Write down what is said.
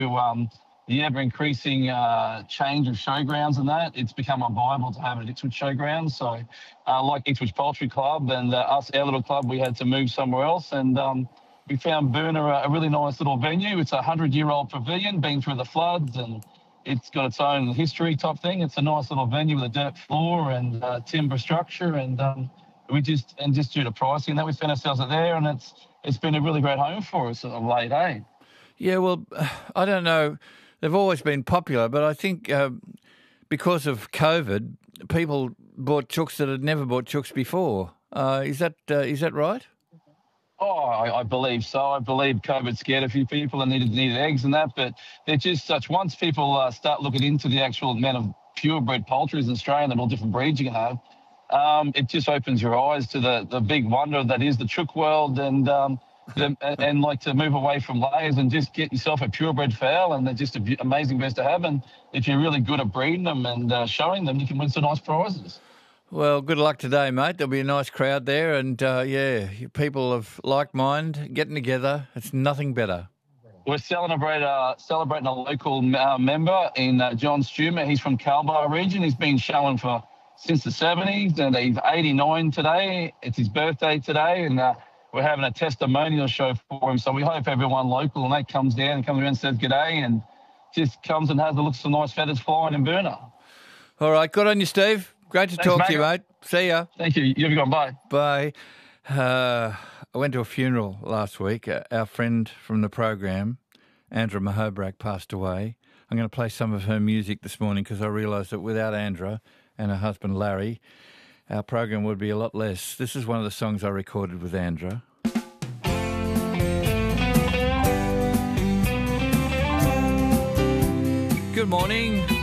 the ever-increasing change of showgrounds and that, it's become unviable to have it at Ipswich Showgrounds. So like Ipswich Poultry Club and our little club, we had to move somewhere else. And we found Burner a really nice little venue. It's a 100-year-old pavilion, been through the floods, and it's got its own history type thing. It's a nice little venue with a dirt floor and timber structure. And just due to pricing that, we found ourselves there, and it's been a really great home for us of late, eh? Yeah, well, I don't know. They've always been popular, but I think because of COVID, people bought chooks that had never bought chooks before. Is that right? Oh, I believe so. I believe COVID scared a few people and needed eggs and that, but they're just such. Once people start looking into the actual amount of purebred poultry in Australia and all different breeds you can have, it just opens your eyes to the big wonder that is the chook world, and like to move away from layers and just get yourself a purebred fowl, and they're just amazing birds to have. And if you're really good at breeding them and showing them, you can win some nice prizes. Well, good luck today, mate. There'll be a nice crowd there, and people of like mind getting together. It's nothing better. We're celebrating a local member in John Stumer. He's from Kalbar region. He's been showing since the 70s, and he's 89 today. It's his birthday today, and we're having a testimonial show for him. So we hope everyone local and that comes down and comes around and says g'day, and just comes and has a look at some nice feathers flying in Burner. All right, good on you, Steve. Great to talk to you, mate. See ya. Thank you. You have a good one. Bye. I went to a funeral last week. Our friend from the program, Andra Mahobrak, passed away. I'm going to play some of her music this morning because I realised that without Andra and her husband Larry, our program would be a lot less. This is one of the songs I recorded with Andra. Good morning.